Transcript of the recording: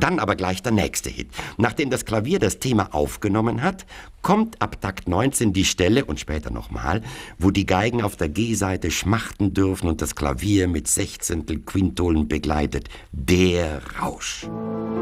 Dann aber gleich der nächste Hit. Nachdem das Klavier das Thema aufgenommen hat, kommt ab Takt 19 die Stelle, und später nochmal, wo die Geigen auf der G-Seite schmachten dürfen und das Klavier mit Sechzehntel Quintolen begleitet. Der Rausch.